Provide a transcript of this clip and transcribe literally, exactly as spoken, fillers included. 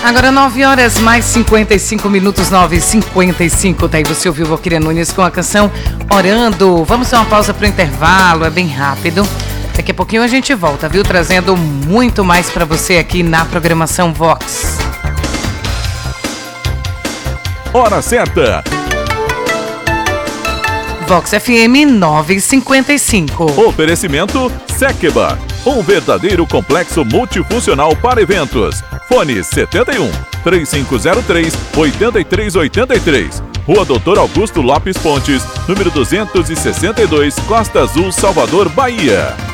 Agora nove horas mais cinquenta e cinco minutos, nove e cinquenta e cinco. Daí você ouviu Valquíria Nunes com a canção Orando. Vamos dar uma pausa para o intervalo, é bem rápido. Daqui a pouquinho a gente volta, viu? Trazendo muito mais para você aqui na programação Vox. Hora certa. Vox F M nove e cinquenta e cinco. Oferecimento Sekeba, um verdadeiro complexo multifuncional para eventos. Fone setenta e um, três cinco zero três, oito três oito três. Rua Doutor Augusto Lopes Pontes, número duzentos e sessenta e dois, Costa Azul, Salvador, Bahia.